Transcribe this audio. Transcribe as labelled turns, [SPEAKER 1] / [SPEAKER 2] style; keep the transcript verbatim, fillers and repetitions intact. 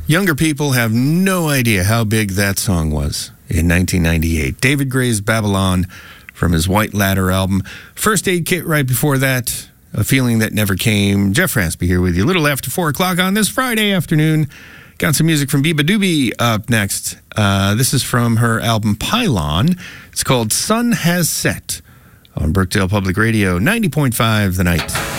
[SPEAKER 1] Younger people have no idea how big that song was in nineteen ninety-eight. David Gray's Babylon from his White Ladder album. First Aid Kit right before that, A Feeling That Never Came. Jeff Raspy here with you a little after four o'clock on this Friday afternoon. Got some music from Biba Doobie up next. Uh, this is from her album Pylon. It's called Sun Has Set on Brookdale Public Radio, ninety point five The Night.